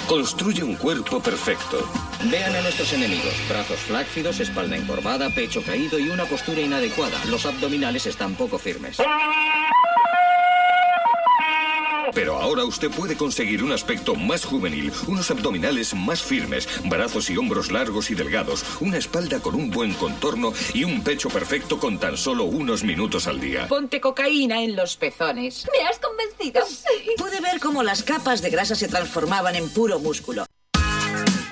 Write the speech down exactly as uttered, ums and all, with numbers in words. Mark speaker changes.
Speaker 1: Construye un cuerpo perfecto.
Speaker 2: Vean a nuestros enemigos. Brazos flácidos, espalda encorvada, pecho caído y una postura inadecuada. Los abdominales están poco firmes.
Speaker 1: Pero ahora usted puede conseguir un aspecto más juvenil, unos abdominales más firmes, brazos y hombros largos y delgados, una espalda con un buen contorno y un pecho perfecto con tan solo unos minutos al día.
Speaker 3: Ponte cocaína en los pezones.
Speaker 4: Me has convencido.
Speaker 5: Pude ver cómo las capas de grasa se transformaban en puro músculo.